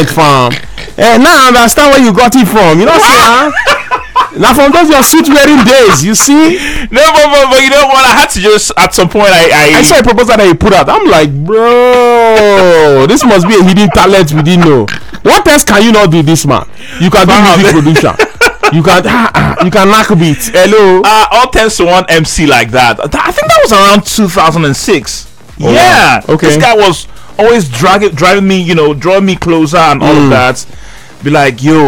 talent, fam. Now I understand where you got it from. You know what I'm saying? Now from those your suit wearing days, you see. No, but you know what? I had to just at some point I saw a proposal that he put out. I'm like, bro, this must be a hidden talent we didn't know. What else can you not do, this man? You can do music production. You can knock beats. Hello. All 10-to-1 MC like that. I think that was around 2006. Oh, yeah. wow. Okay. This guy was always driving me, drawing me closer and all of that. Be like, yo,